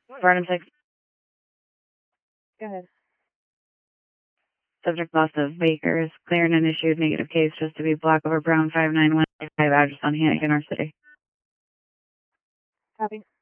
Barnum 6. Go ahead. Subject loss of Baker is cleared and issued negative case just to be Black over Brown 59155 address on Hannigan, our city. Copy.